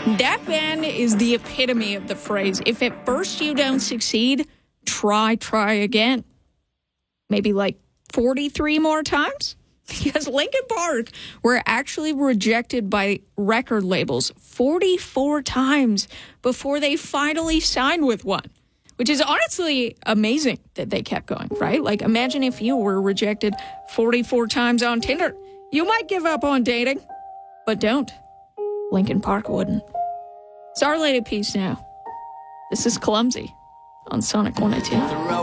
That band is the epitome of the phrase, if at first you don't succeed, try again. Maybe like 43 more times? Because Linkin Park were actually rejected by record labels 44 times before they finally signed with one, which is honestly amazing that they kept going, right? Like, imagine if you were rejected 44 times on Tinder. You might give up on dating, but don't. Linkin Park wouldn't. It's our lady piece now. This is Clumsy on Sonic 102.